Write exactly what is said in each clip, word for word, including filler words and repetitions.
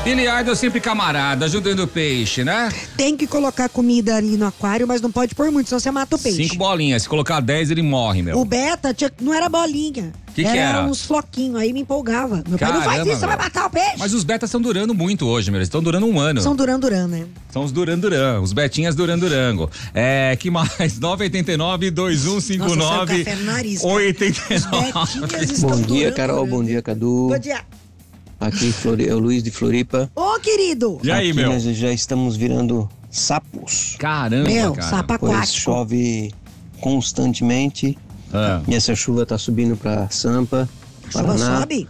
Billy Idol sempre camarada, ajudando o peixe, né? Tem que colocar comida ali no aquário, mas não pode pôr muito, senão você mata o peixe. Cinco bolinhas, se colocar dez ele morre, meu. O beta tinha, não era bolinha. Que que era? era? Uns floquinhos, aí me empolgava. Meu Caramba, pai, não faz isso, você vai meu. matar o peixe. Mas os betas estão durando muito hoje, meu. Eles estão durando um ano. São Duran Duran, né? São os Duran Duran, os betinhas Duran Durango. É, que mais? nove oito nove, dois um cinco nove, oito nove. Bom dia, Carol. Bom dia, Cadu. Bom dia. Aqui Flori... é o Luiz de Floripa. Ô, querido. E aí, Aqui meu? nós já estamos virando sapos. Caramba, Meu, cara. sapo Pois aquático. chove constantemente. Ah. E essa chuva tá subindo pra Sampa, Chuva Paraná. sobe?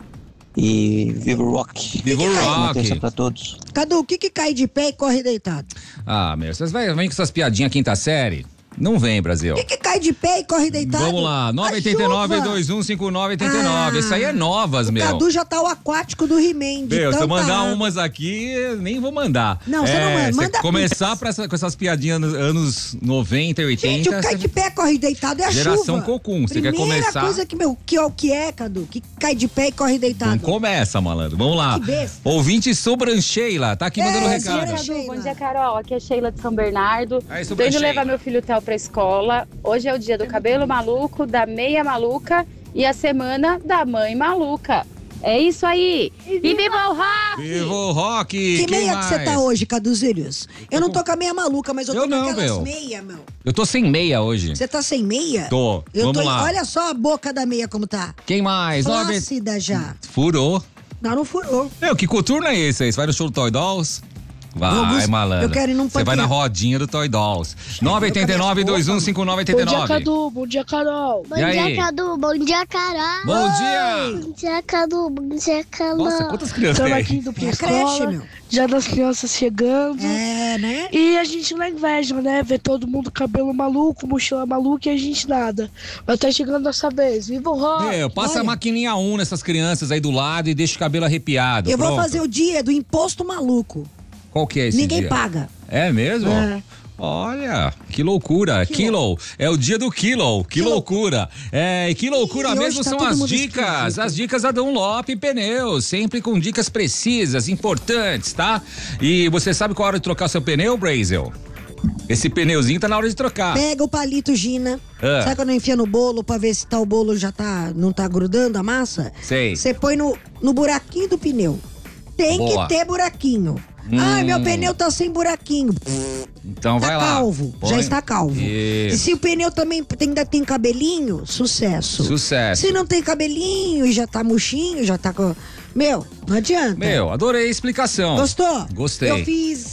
E viva o rock. Viva o Uma rock. terça pra todos. Cadu, o que que cai de pé e corre deitado? Ah, meu, vocês vêm vem com essas piadinhas quinta série? Não vem, Brasil. O que que cai de pé e corre deitado? Vamos lá, nove oito nove, dois um cinco nove oito nove. Isso aí é novas, o meu. Cadu já tá o aquático do He-Man. de Meu, se eu tanta mandar água. umas aqui, nem vou mandar. Não, você não manda, se manda começar pix. pra essa- com essas piadinhas nos anos noventa, oitenta. Gente, o cai de pé, corre deitado é a Geração chuva. Cocum, você quer Primeira começar? coisa que, meu, que é o que é, Cadu? Que cai de pé e corre deitado. Não começa, malandro. Vamos lá. Que besta. Ouvinte Sobrancheila, tá aqui mandando É, recado. Sheila. Cadu, bom dia, Carol. Aqui é Sheila de São Bernardo. Aí, Tô indo Sobrancheila. levar meu filho Theo pra escola. Hoje é o dia do cabelo maluco, da meia maluca e a semana da mãe maluca. É isso aí. E viva o rock! Viva o rock! Que Quem meia mais? que você tá hoje, Caduzílios? Eu não tô com a meia maluca, mas eu tô Eu com não, aquelas meu. meia, meu. Eu tô sem meia hoje. Você tá sem meia? Tô. Eu Vamos tô, lá. Olha só a boca da meia como tá. Quem mais? Nove- Flácida já. Furou. Não, não furou. Meu, que coturno é esse aí? Você vai no show do Toy Dolls? Vai, Augusto, malandro. eu quero ir num Você vai na panteão. rodinha do Toy Dolls. nove oito nove, dois um cinco nove oito Bom dia, nove. Cadu. Bom dia, Carol. Bom E aí? dia, Cadu. Bom dia, Carol. Bom dia! Bom dia, Cadu. Bom dia, Carol. Nossa, quantas crianças Estamos tem aqui aí? indo pra É a escola. creche, meu. Dia das crianças chegando. É, né? E a gente não inveja, né? Ver todo mundo cabelo maluco, mochila maluca e a gente nada. Mas tá chegando dessa vez. Viva o rock! Meu, passa Olha. a maquininha um nessas crianças aí do lado e deixa o cabelo arrepiado. Eu vou Pronto. fazer o dia do imposto maluco. Qual que é esse Ninguém dia? paga. É mesmo? É. Olha, que loucura. Quilo. É o dia do quilo. Que loucura. É, e que loucura E hoje mesmo tá são todo as mundo dicas. esquisito. As dicas da Dunlop Pneus. Sempre com dicas precisas, importantes, tá? E você sabe qual a hora de trocar seu pneu, Brazel? Esse pneuzinho tá na hora de trocar. Pega o palito Gina. Ah. Sabe quando enfia no bolo pra ver se tá, o bolo já tá, não tá grudando a massa? Sei. Você põe no, no buraquinho do pneu. Tem Boa. que ter buraquinho. Hum. Ai, meu pneu tá sem buraquinho. Então vai Tá lá. calvo, Põe. já está calvo. E Isso. se o pneu também tem, ainda tem cabelinho, sucesso. Sucesso. Se não tem cabelinho e já tá murchinho, já tá com... Meu, não adianta. Meu, adorei a explicação. Gostou? Gostei. Eu fiz